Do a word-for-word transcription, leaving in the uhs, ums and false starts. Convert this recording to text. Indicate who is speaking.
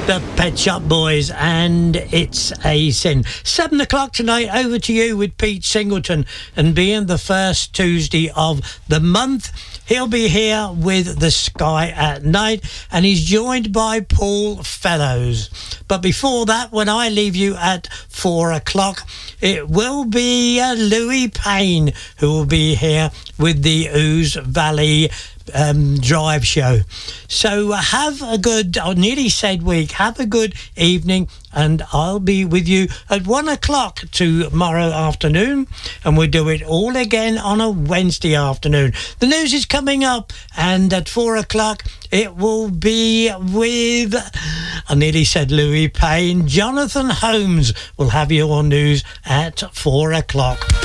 Speaker 1: The Pet Shop Boys, and It's a Sin. Seven o'clock tonight, over to you with Pete Singleton, and being the first Tuesday of the month, he'll be here with The Sky at Night, and he's joined by Paul Fellows. But before that, when I leave you at four o'clock, it will be uh, Louis Payne who will be here with the Ouse Valley Um, drive show. So uh, have a good, I nearly said week, have a good evening, and I'll be with you at one o'clock tomorrow afternoon, and we'll do it all again on a Wednesday afternoon. The news is coming up, and at four o'clock it will be with, I nearly said Louis Payne, Jonathan Holmes will have your news at four o'clock.